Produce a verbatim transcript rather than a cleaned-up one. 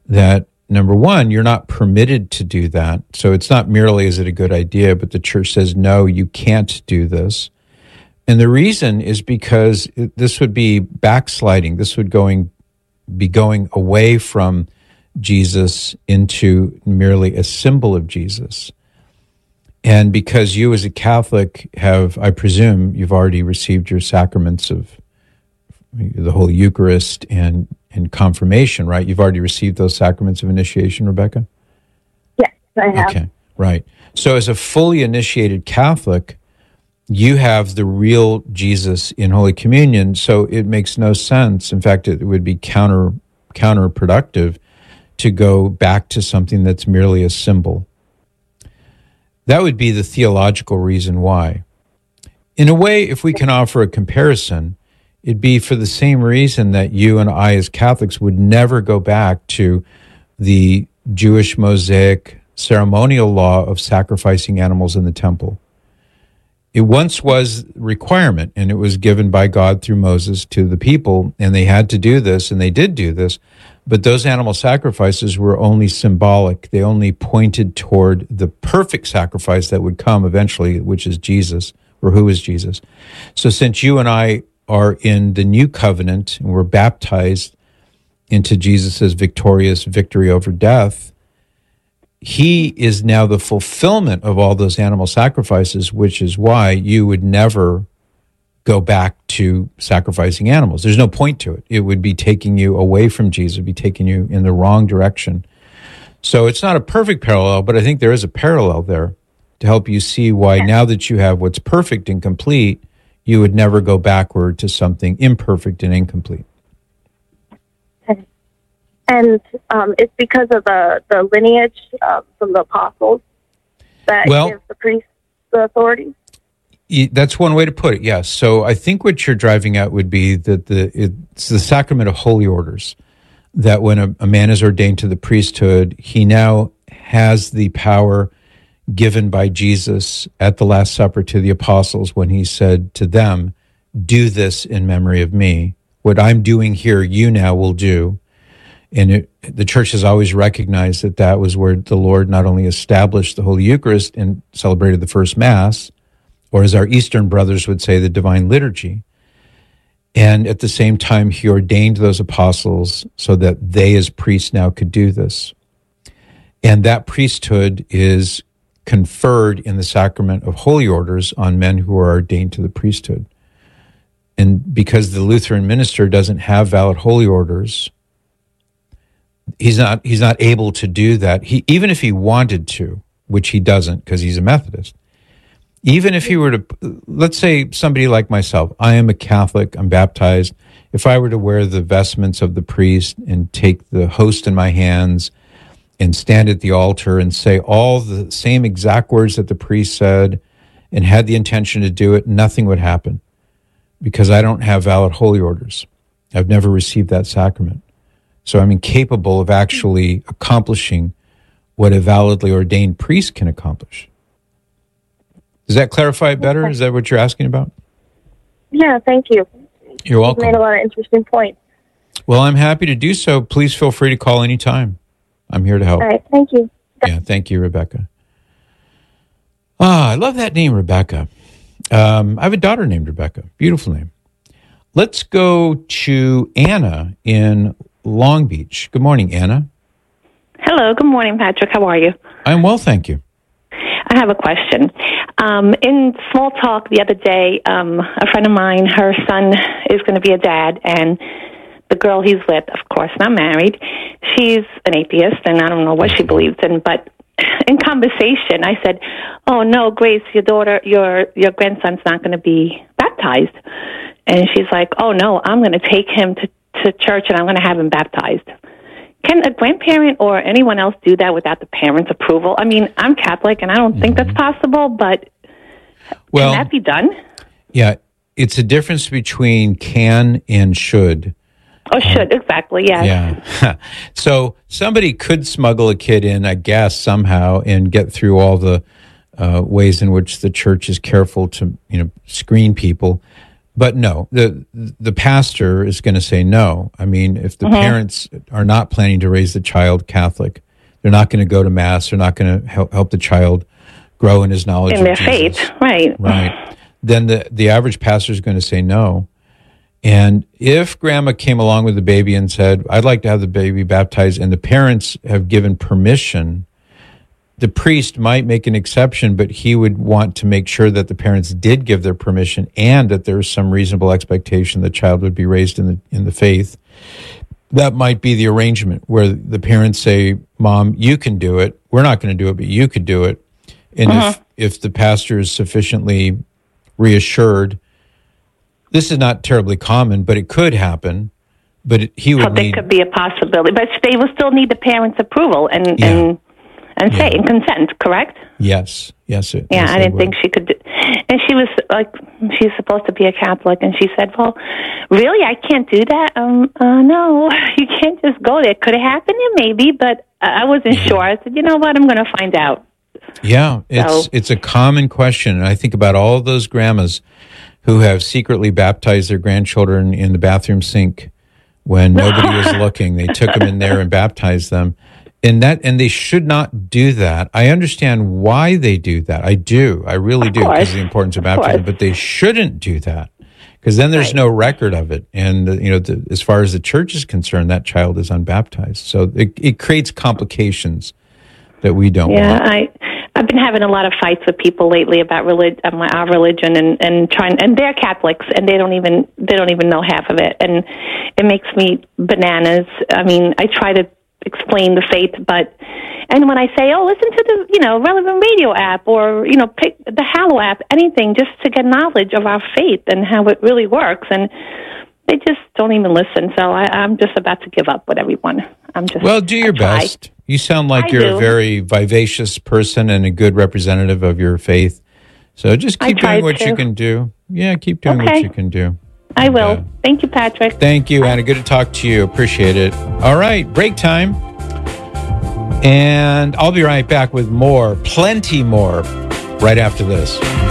that, number one, you're not permitted to do that. So it's not merely is it a good idea, but the church says, no, you can't do this. And the reason is because this would be backsliding. This would going be going away from Jesus into merely a symbol of Jesus. And because you as a Catholic have, I presume, you've already received your sacraments of the Holy Eucharist and, and confirmation, right? You've already received those sacraments of initiation, Rebecca? Yes, I have. Okay, right. So as a fully initiated Catholic, you have the real Jesus in Holy Communion, so it makes no sense. In fact, it would be counter counterproductive to go back to something that's merely a symbol. That would be the theological reason why. In a way, if we can offer a comparison, it'd be for the same reason that you and I as Catholics would never go back to the Jewish Mosaic ceremonial law of sacrificing animals in the temple. It once was a requirement, and it was given by God through Moses to the people, and they had to do this, and they did do this, but those animal sacrifices were only symbolic. They only pointed toward the perfect sacrifice that would come eventually, which is Jesus, or who is Jesus. So since you and I are in the new covenant, and we're baptized into Jesus' victorious victory over death, he is now the fulfillment of all those animal sacrifices, which is why you would never go back to sacrificing animals. There's no point to it. It would be taking you away from Jesus, it would be taking you in the wrong direction. So it's not a perfect parallel, but I think there is a parallel there to help you see why now that you have what's perfect and complete, you would never go backward to something imperfect and incomplete. And um, it's because of the, the lineage uh, from the apostles that well, gives the priests the authority? That's one way to put it, yes. So I think what you're driving at would be that the it's the sacrament of holy orders, that when a, a man is ordained to the priesthood, he now has the power given by Jesus at the Last Supper to the apostles when he said to them, do this in memory of me. What I'm doing here, you now will do. And it, the church has always recognized that that was where the Lord not only established the Holy Eucharist and celebrated the first Mass, or as our Eastern brothers would say, the Divine Liturgy. And at the same time, he ordained those apostles so that they as priests now could do this. And that priesthood is conferred in the sacrament of holy orders on men who are ordained to the priesthood. And because the Lutheran minister doesn't have valid holy orders, he's not he's not able to do that. He even if he wanted to, which he doesn't because he's a Methodist. Even if he were to, let's say somebody like myself, I am a Catholic, I'm baptized. If I were to wear the vestments of the priest and take the host in my hands and stand at the altar and say all the same exact words that the priest said and had the intention to do it, nothing would happen because I don't have valid holy orders. I've never received that sacrament. So I'm incapable of actually accomplishing what a validly ordained priest can accomplish. Does that clarify it better? Is that what you're asking about? Yeah, thank you. You're welcome. You made a lot of interesting points. Well, I'm happy to do so. Please feel free to call anytime. I'm here to help. All right, thank you. Yeah, thank you, Rebecca. Ah, I love that name, Rebecca. Um, I have a daughter named Rebecca. Beautiful name. Let's go to Anna in Long Beach. Good morning, Anna. Hello. Good morning, Patrick. How are you? I'm well, thank you. I have a question. Um, in small talk the other day, um, a friend of mine, her son is going to be a dad, and the girl he's with, of course, not married, she's an atheist, and I don't know what she believes in, but in conversation, I said, oh, no, Grace, your daughter, your your grandson's not going to be baptized. And she's like, oh, no, I'm going to take him to, to church, and I'm going to have him baptized. Can a grandparent or anyone else do that without the parents' approval? I mean, I'm Catholic, and I don't mm-hmm. think that's possible, but well, can that be done? Yeah, it's a difference between can and should. Oh, should, um, exactly, yeah. Yeah. So somebody could smuggle a kid in, I guess, somehow, and get through all the uh, ways in which the church is careful to, you know, screen people. But no, the the pastor is going to say no. I mean, if the mm-hmm. parents are not planning to raise the child Catholic, they're not going to go to Mass. They're not going to help, help the child grow in his knowledge in of their Jesus. faith, right? Right. Then the, the average pastor is going to say no. And if grandma came along with the baby and said, I'd like to have the baby baptized, and the parents have given permission, the priest might make an exception, but he would want to make sure that the parents did give their permission and that there was some reasonable expectation the child would be raised in the in the faith. That might be the arrangement where the parents say, Mom, you can do it. We're not going to do it, but you could do it. And uh-huh. if, if the pastor is sufficiently reassured, this is not terribly common, but it could happen. But it, he would so there need, could be a possibility. But they will still need the parents' approval and... Yeah. and And yeah. say and consent, correct? Yes, yes. It, yeah, yes, I didn't would. think she could. Do, and she was like, she's supposed to be a Catholic, and she said, "Well, really, I can't do that. Um, uh, no, you can't just go there. Could it happen? Maybe, but I wasn't yeah. sure. I said, you know what? I'm going to find out." Yeah, it's so, it's a common question, and I think about all those grandmas who have secretly baptized their grandchildren in the bathroom sink when nobody was looking. They took them in there and baptized them. And that, and they should not do that. I understand why they do that. I do. I really do, because of the importance of baptism. But they shouldn't do that, because then there's right. no record of it. And, uh, you know, the, as far as the church is concerned, that child is unbaptized. So it, it creates complications that we don't yeah, want. Yeah, I, I've been having a lot of fights with people lately about relig- uh, my, our religion, and, and trying, and they're Catholics, and they don't even they don't even know half of it, and it makes me bananas. I mean, I try to explain the faith, but and when I say, oh, listen to the you know Relevant Radio app, or you know pick the Hallow app, anything just to get knowledge of our faith and how it really works, and they just don't even listen. So I, I'm just about to give up with everyone. I'm just well, do your best. You sound like I you're do. a very vivacious person and a good representative of your faith. So just keep doing what to. you can do. Yeah, keep doing okay. what you can do. I and, will. Uh, Thank you, Patrick. Thank you, Anna. Good to talk to you. Appreciate it. All right, break time. And I'll be right back with more, plenty more, right after this.